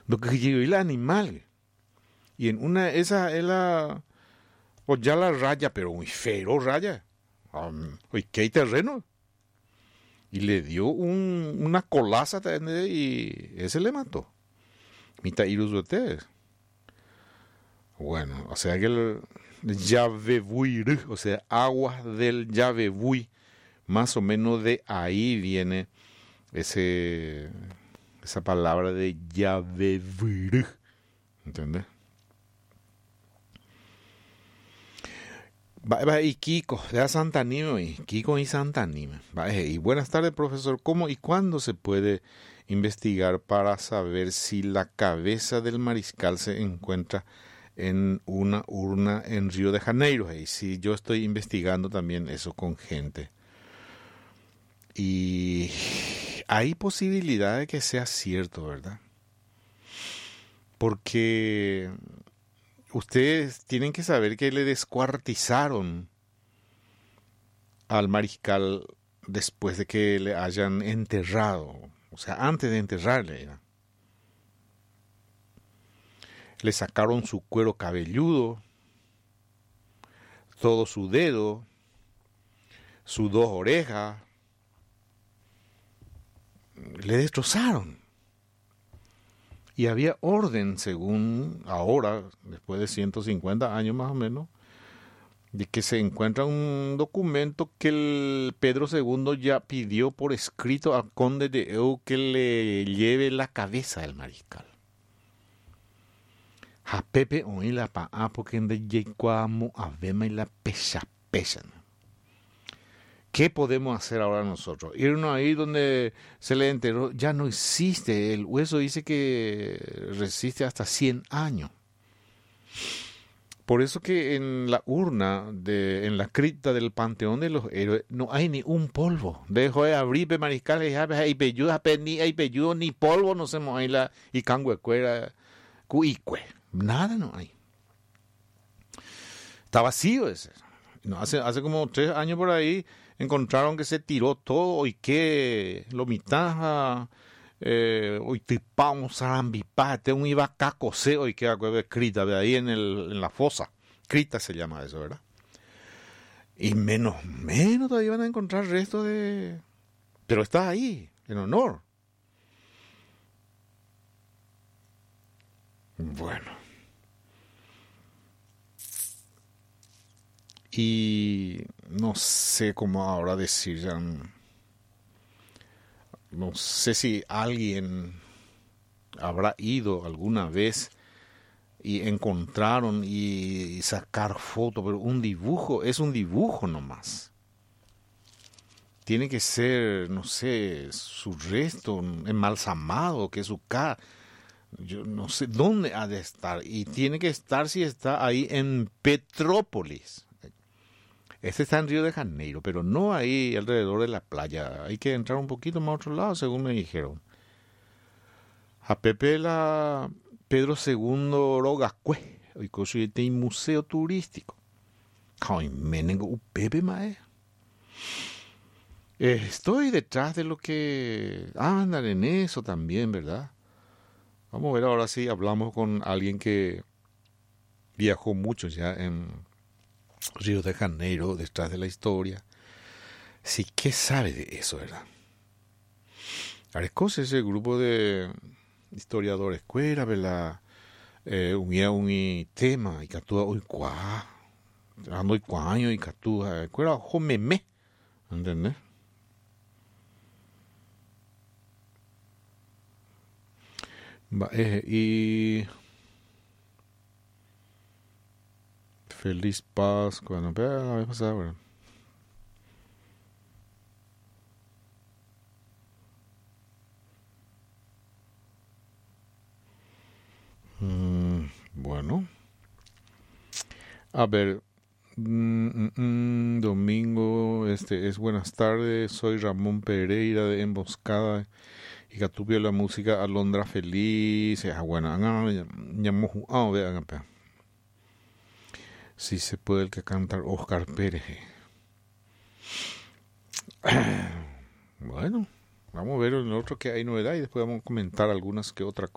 Lo que llegó el animal. Y en una, esa es la, o ya la raya, pero muy feo raya. Oye, ¿qué hay terreno? Y le dio una colaza y ese le mató. Mita irus ustedes. Bueno, o sea que el Yabebuy, o sea, aguas del Yabebuy, más o menos de ahí viene esa palabra de Yabebuy, ¿entiendes? Y Kiko, de Santa Anime, y Kiko y Santa Anime. Y buenas tardes, profesor. ¿Cómo y cuándo se puede investigar para saber si la cabeza del mariscal se encuentra en una urna en Río de Janeiro? Y si yo estoy investigando también eso con gente. Y hay posibilidad de que sea cierto, ¿verdad? Porque ustedes tienen que saber que le descuartizaron al mariscal después de que le hayan enterrado. O sea, antes de enterrarle. ¿no? Le sacaron su cuero cabelludo, todo su dedo, sus 2 orejas. Le destrozaron. Y había orden, según ahora, después de 150 años más o menos, de que se encuentra un documento que el Pedro II ya pidió por escrito al conde de Eu que le lleve la cabeza del mariscal. A Pepe oí la pa porque en de yecuamo a vema y la pesa. ¿Qué podemos hacer ahora nosotros? Irnos ahí donde se le enterró, ya no existe. El hueso dice que resiste hasta 100 años. Por eso que en la urna, en la cripta del Panteón de los Héroes, no hay ni un polvo. Dejo de abrir, mariscales, hay pelludo, ni polvo, no se ahí la y canguecuera, cuicue. Nada no hay. Está vacío ese. No, hace como 3 años por ahí encontraron que se tiró todo y que lo mitad hoy tipamos sarambipate un iba cacoseo y queda escrita de ahí en la fosa. Crita se llama eso, ¿verdad? Y menos todavía van a encontrar restos de... Pero está ahí, en honor. Bueno. Y no sé cómo ahora decir, ya, no sé si alguien habrá ido alguna vez y encontraron y sacar fotos, pero un dibujo es un dibujo nomás. Tiene que ser, no sé, su resto embalsamado, que su cara, yo no sé dónde ha de estar. Y tiene que estar si está ahí en Petrópolis. Este está en Río de Janeiro, pero no ahí alrededor de la playa. Hay que entrar un poquito más a otro lado, según me dijeron. A Pepe la Pedro II Rogascue, hoy construyete un museo turístico. Ay, menengo, Pepe mae. Estoy detrás de lo que andan en eso también, ¿verdad? Vamos a ver ahora si hablamos con alguien que viajó mucho ya en Río de Janeiro, detrás de la historia. Sí, ¿qué sabe de eso, verdad? Arescos es el grupo de historiadores cuera, ¿verdad? Un tema, y catúa hoy cuá, ando y cuaño y catúa, cuera ojo meme, ¿entendés? Y feliz Pascua, no, pero la vez pasada, bueno. Bueno. A ver. Domingo, es buenas tardes. Soy Ramón Pereira de Emboscada y Catupio la música Alondra Feliz. Bueno, vean acá. Si se puede el que cantar Oscar Pérez. Bueno, vamos a ver en el otro que hay novedad y después vamos a comentar algunas que otra cosa.